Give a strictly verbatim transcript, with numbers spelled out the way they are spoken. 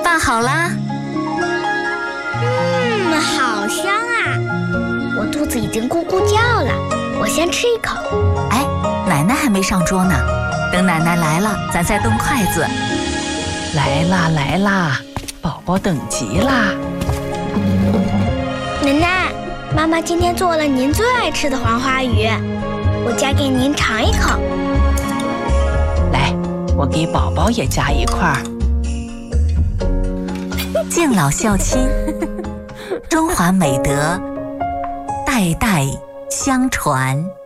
拌好啦。 嗯，好香啊！我肚子已经咕咕叫了，我先吃一口。 哎，奶奶还没上桌呢，等奶奶来了，咱再动筷子。 来啦来啦，宝宝等急啦！ 奶奶，妈妈今天做了您最爱吃的黄花鱼，我夹给您尝一口。 来，我给宝宝也夹一块儿。 敬老孝亲，中华美德代代相传。